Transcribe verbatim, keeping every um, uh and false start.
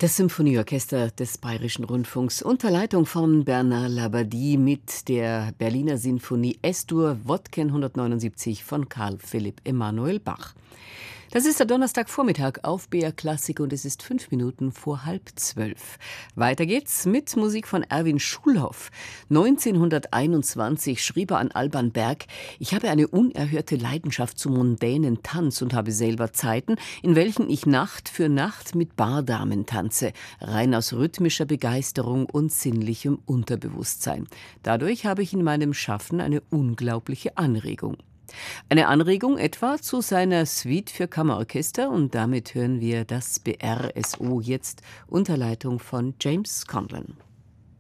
Das Symphonieorchester des Bayerischen Rundfunks unter Leitung von Bernard Labadie mit der Berliner Sinfonie Es-Dur Wodken hundertneunundsiebzig von Karl Philipp Emanuel Bach. Das ist der Donnerstagvormittag auf B R Klassik und es ist fünf Minuten vor halb zwölf. Weiter geht's mit Musik von Erwin Schulhoff. neunzehnhunderteinundzwanzig schrieb er an Alban Berg: Ich habe eine unerhörte Leidenschaft zum mondänen Tanz und habe selber Zeiten, in welchen ich Nacht für Nacht mit Bardamen tanze, rein aus rhythmischer Begeisterung und sinnlichem Unterbewusstsein. Dadurch habe ich in meinem Schaffen eine unglaubliche Anregung. Eine Anregung etwa zu seiner Suite für Kammerorchester, und damit hören wir das B R S O jetzt unter Leitung von James Conlon.